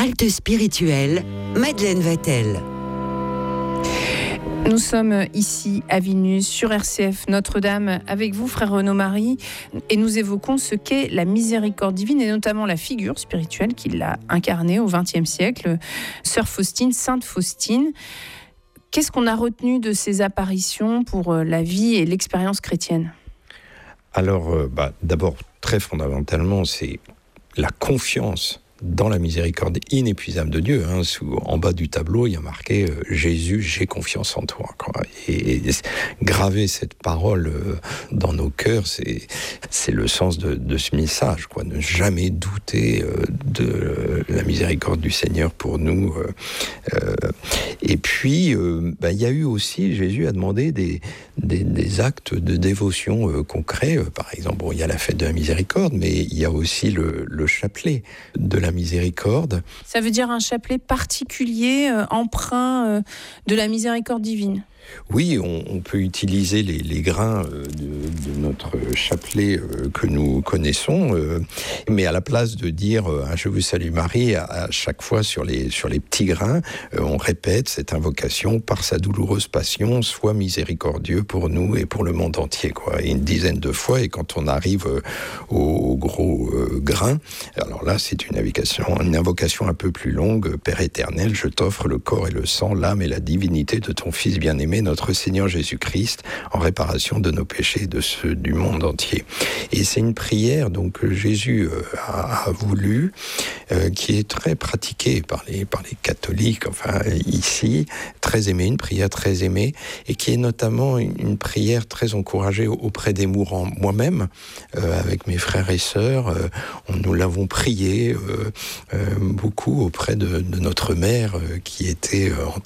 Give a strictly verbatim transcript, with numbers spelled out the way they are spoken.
Halte spirituelle, Madeleine Vatel. Nous sommes ici à Vilnius, sur R C F Notre-Dame, avec vous, frère Renaud-Marie, et nous évoquons ce qu'est la miséricorde divine, et notamment la figure spirituelle qui l'a incarnée au vingtième siècle, Sœur Faustine, Sainte Faustine. Qu'est-ce qu'on a retenu de ces apparitions pour la vie et l'expérience chrétienne ? Alors, euh, bah, d'abord, très fondamentalement, c'est la confiance dans la miséricorde inépuisable de Dieu. Hein. Sous, en bas du tableau, il y a marqué euh, « Jésus, j'ai confiance en toi ». Et, et graver cette parole euh, dans nos cœurs, c'est, c'est le sens de, de ce message, quoi. Ne jamais douter euh, de euh, la miséricorde du Seigneur pour nous. Euh, euh, et puis, euh, bah, il y a eu aussi, Jésus a demandé des, des, des actes de dévotion euh, concrets. Euh, par exemple, bon, il y a la fête de la miséricorde, mais il y a aussi le, le chapelet de la miséricorde. Ça veut dire un chapelet particulier, euh, emprunt euh, de la miséricorde divine. Oui, on, on peut utiliser les, les grains euh, de, de notre chapelet euh, que nous connaissons, euh, mais à la place de dire euh, « Je vous salue Marie », à, à chaque fois sur les, sur les petits grains, euh, on répète cette invocation « Par sa douloureuse passion, sois miséricordieux pour nous et pour le monde entier ». Quoi. Et une dizaine de fois, et quand on arrive euh, au, au gros euh, grain, alors là c'est une invocation, une invocation un peu plus longue « Père éternel, je t'offre le corps et le sang, l'âme et la divinité de ton Fils bien-aimé, notre Seigneur Jésus-Christ, en réparation de nos péchés et de ceux du monde entier ». Et c'est une prière donc, que Jésus euh, a, a voulu, euh, qui est très pratiquée par les, par les catholiques, enfin ici, très aimée, une prière très aimée, et qui est notamment une, une prière très encouragée auprès des mourants. Moi-même, euh, avec mes frères et sœurs, euh, on, nous l'avons prié euh, euh, beaucoup auprès de, de notre mère, euh, qui était euh, en